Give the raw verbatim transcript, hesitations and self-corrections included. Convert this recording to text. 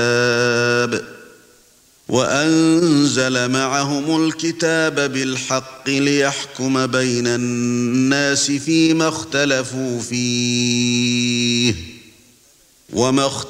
وأنزل معهم الكتاب بالحق ليحكم بين الناس فيما اختلفوا فيه وما